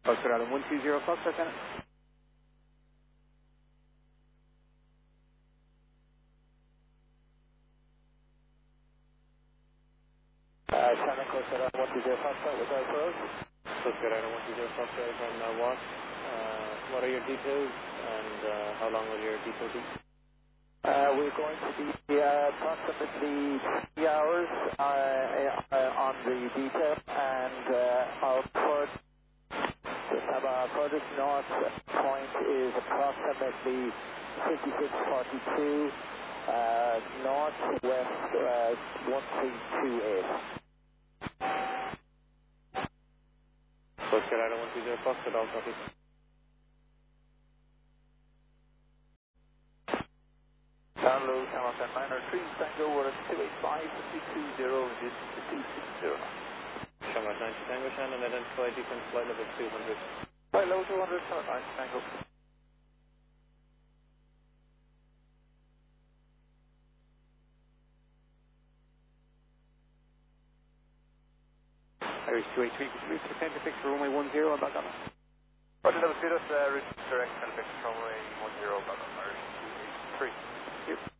Oscar Island 120 Fox, Lieutenant. Shannon, Oscar Island 120 Fox, was that for us? Oscar Island 120 Fox, on what? What are your details and how long will your detail be? We're going to be approximately 3 hours on the detail, and our furthest north point is approximately 5642 northwest 1328. Oscar Island 120 Fox, all copy. Download Hamilton 903, Tango, we're at 285, 220, reduced to 260. Shamrock 90 Tango, Shannon, identify descent flight level 200. Flight level 200, Shamrock 90 Tango. Irish 283, could you reach the center fix for runway 10, back on? Roger, level 2, route direct center fix for runway 10, back on Irish 283. Thank you.